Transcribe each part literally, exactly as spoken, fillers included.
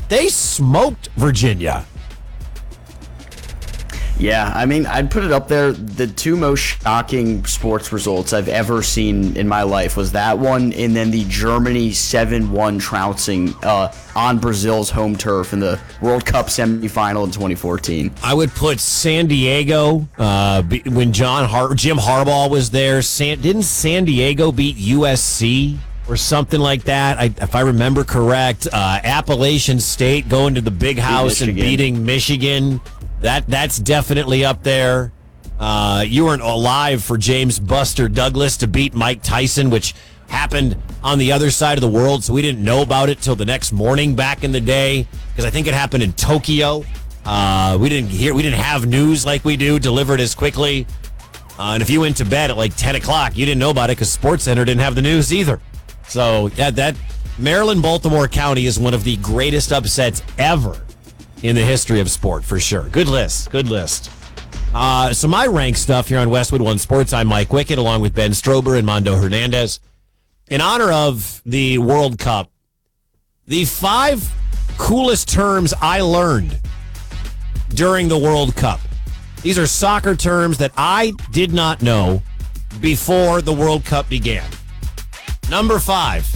They smoked Virginia. Yeah, I mean, I'd put it up there. The two most shocking sports results I've ever seen in my life was that one, and then the Germany seven one trouncing uh, on Brazil's home turf in the World Cup semifinal in twenty fourteen. I would put San Diego uh, when John Har- Jim Harbaugh was there. San- didn't San Diego beat U S C or something like that? I, if I remember correct, uh, Appalachian State going to the Big House and beating Michigan. That that's definitely up there. Uh, you weren't alive for James Buster Douglas to beat Mike Tyson, which happened on the other side of the world, so we didn't know about it till the next morning back in the day, because I think it happened in Tokyo. Uh, we didn't hear, we didn't have news like we do delivered as quickly. Uh, and if you went to bed at like ten o'clock, you didn't know about it because SportsCenter didn't have the news either. So yeah, that Maryland-Baltimore County is one of the greatest upsets ever in the history of sport, for sure. Good list. Good list. Uh, so my rank stuff here on Westwood One Sports. I'm Mike Wickett, along with Ben Strober and Mondo Hernandez. In honor of the World Cup, the five coolest terms I learned during the World Cup. These are soccer terms that I did not know before the World Cup began. Number five.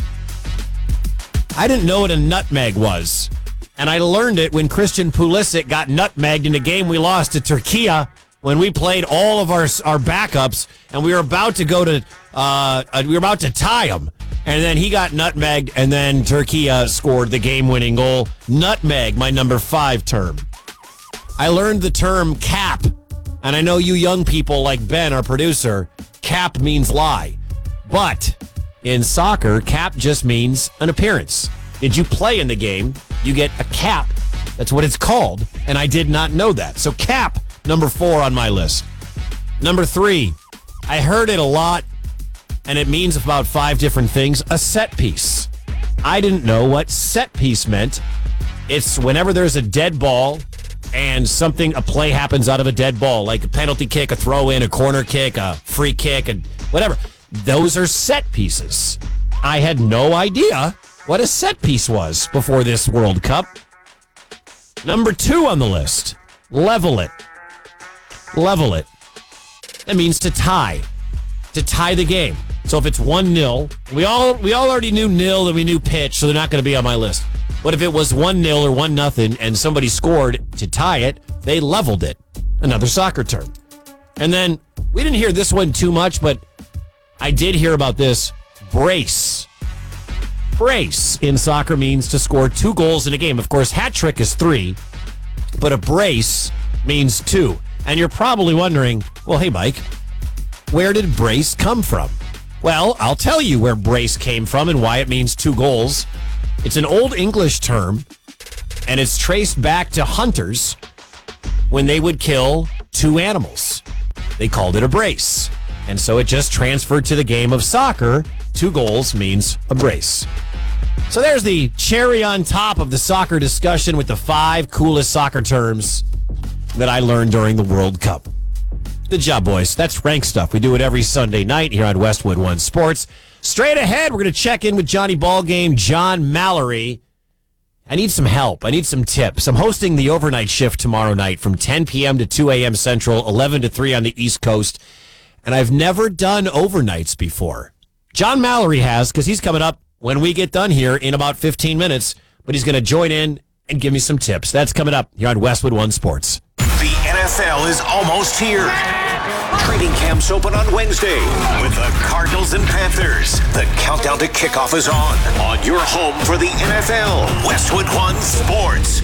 I didn't know what a nutmeg was. And I learned it when Christian Pulisic got nutmegged in a game we lost to Turkey when we played all of our our backups, and we were about to go to uh, we were about to tie him, and then he got nutmegged, and then Turkey scored the game-winning goal. Nutmeg, my number five term. I learned the term cap, and I know you young people like Ben, our producer, cap means lie, but in soccer, cap just means an appearance. Did you play in the game? You get a cap. That's what it's called, and I did not know that. So cap, number four on my list. Number three, I heard it a lot, and it means about five different things. A set piece. I didn't know what set piece meant. It's whenever there's a dead ball and something, a play happens out of a dead ball, like a penalty kick, a throw in, a corner kick, a free kick, and whatever. Those are set pieces. I had no idea what a set piece was before this World Cup. Number two on the list, level it. Level it. That means to tie. To tie the game. So if it's one nil, we all we all already knew nil and we knew pitch, so they're not going to be on my list. But if it was one nil or one nothing and somebody scored to tie it, they leveled it. Another soccer term. And then, we didn't hear this one too much, but I did hear about this. Brace. Brace in soccer means to score two goals in a game. Of course, hat trick is three, but a brace means two. And you're probably wondering, well, hey, Mike, where did brace come from? Well, I'll tell you where brace came from and why it means two goals. It's an old English term, and it's traced back to hunters when they would kill two animals. They called it a brace. And so it just transferred to the game of soccer. Two goals means a brace. So there's the cherry on top of the soccer discussion with the five coolest soccer terms that I learned during the World Cup. Good job, boys. That's rank stuff. We do it every Sunday night here on Westwood One Sports. Straight ahead, we're going to check in with Johnny Ballgame, John Mallory. I need some help. I need some tips. I'm hosting the overnight shift tomorrow night from ten p.m. to two a.m. Central, eleven to three on the East Coast. And I've never done overnights before. John Mallory has, because he's coming up when we get done here in about fifteen minutes. But he's going to join in and give me some tips. That's coming up here on Westwood One Sports. The N F L is almost here. Training camps open on Wednesday with the Cardinals and Panthers. The countdown to kickoff is on. On your home for the N F L, Westwood One Sports.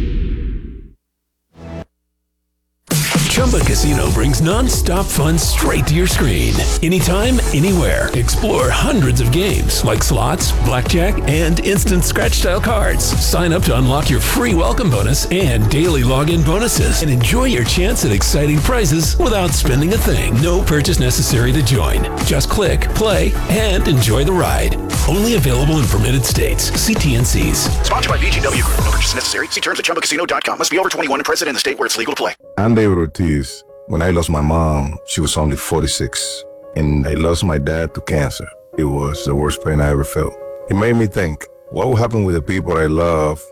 Chumba Casino brings non-stop fun straight to your screen. Anytime, anywhere. Explore hundreds of games like slots, blackjack, and instant scratch-style cards. Sign up to unlock your free welcome bonus and daily login bonuses. And enjoy your chance at exciting prizes without spending a thing. No purchase necessary to join. Just click, play, and enjoy the ride. Only available in permitted states. See T N Cs. Sponsored by V G W Group. No purchase necessary. See terms at chumba casino dot com. Must be over twenty-one and present in the state where it's legal to play. I'm David Ortiz. When I lost my mom, she was only forty-six. And I lost my dad to cancer. It was the worst pain I ever felt. It made me think, what will happen with the people I love